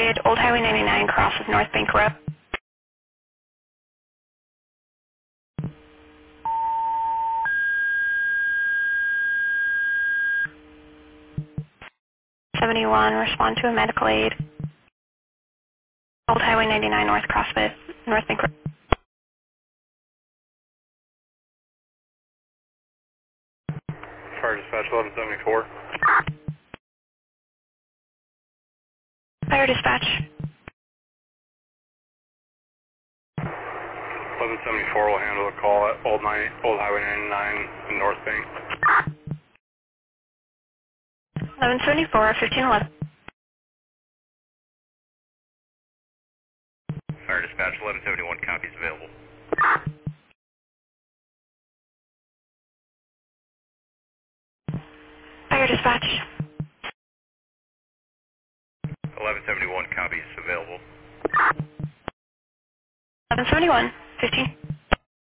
located Old Highway 99 crosses North Bank Road. 71, respond to a medical aid. Old Highway 99 North CrossFit, North Bank Road. Fire dispatch 1174. Fire dispatch. 1174 will handle the call at Old Highway 99 in North Bank. 1174, 1511. Fire dispatch 1171, copies available. Fire dispatch. 1171, copies available. 1171, 15.